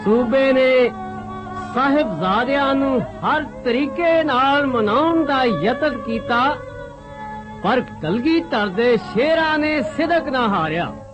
ਸੂਬੇ ਨੇ ਸਾਹਿਬਜ਼ਾਦਿਆਂ ਨੂੰ ਹਰ ਤਰੀਕੇ ਨਾਲ ਮਨਾਉਣ ਦਾ ਯਤਨ ਕੀਤਾ, ਪਰ ਕਲਗੀਧਰ ਦੇ ਸ਼ੇਰਾਂ ਨੇ ਸਿਦਕ ਨਾ ਹਾਰਿਆ।